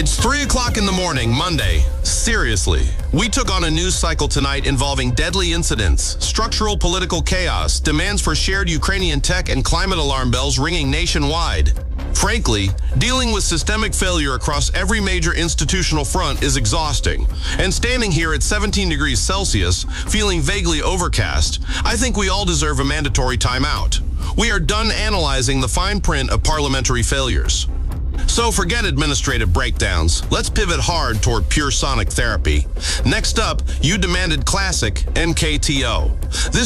It's 3 o'clock in the morning, Monday. Seriously, we took on a news cycle tonight involving deadly incidents, structural political chaos, demands for shared Ukrainian tech, and climate alarm bells ringing nationwide. Frankly, dealing with systemic failure across every major institutional front is exhausting. And standing here at 17 degrees Celsius, feeling vaguely overcast, I think we all deserve a mandatory timeout. We are done analyzing the fine print of parliamentary failures. So forget administrative breakdowns. Let's pivot hard toward pure sonic therapy. Next up, you demanded classic MKTO. This